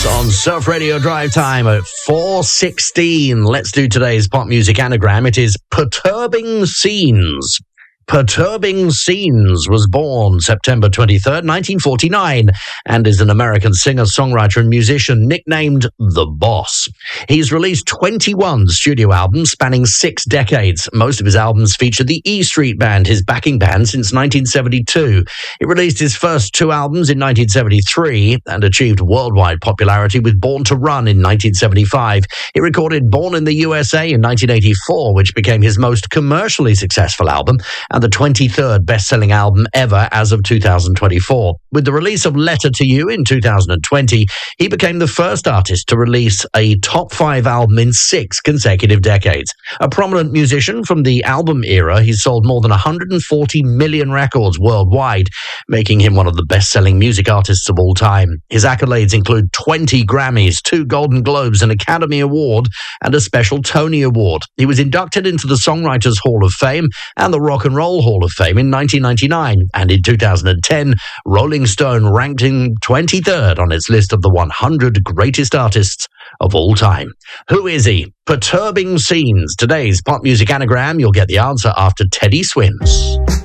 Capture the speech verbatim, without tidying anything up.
On Surf Radio Drive Time at four sixteen. Let's do today's pop music anagram. It is Perturbing Scenes. Perturbing Scenes was born September twenty-third, nineteen forty-nine, and is an American singer, songwriter, and musician nicknamed The Boss. He's released twenty-one studio albums spanning six decades. Most of his albums feature the E Street Band, his backing band, since nineteen seventy-two. He released his first two albums in nineteen seventy-three and achieved worldwide popularity with Born to Run in nineteen seventy-five. He recorded Born in the U S A in nineteen eighty-four, which became his most commercially successful album, and the twenty-third best-selling album ever as of two thousand twenty-four. With the release of Letter to You in two thousand twenty, he became the first artist to release a top five album in six consecutive decades. A prominent musician from the album era, he sold more than one hundred forty million records worldwide, making him one of the best-selling music artists of all time. His accolades include twenty Grammys, two Golden Globes, an Academy Award, and a special Tony Award. He was inducted into the Songwriters Hall of Fame and the Rock and Roll Hall of Fame in nineteen ninety-nine, and in two thousand ten, Rolling Stone ranked him twenty-third on its list of the one hundred greatest artists of all time. Who is he? Perturbing Scenes. Today's pop music anagram. You'll get the answer after Teddy Swims.